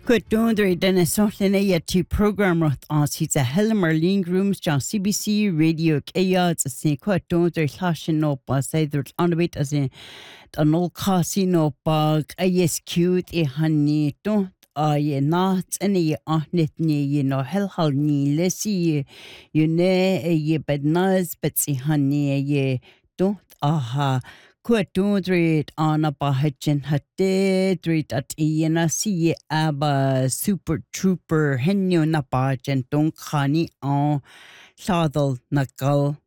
Good dondre denna sohlina to program roth as he's a Helmer Lean Rooms John CBC Radio Kayards as in quite dondre slashin no pas either on a bit as in an old casino bug a yes cute a honey don't ye not any ahnit ni ye no hell ni lessy you ne ye bed nuz but see honey ye don't aha Quit don't read on a bahachin hatte read at iena see abba super trooper henyo na bahachin don't khani on sadal nakal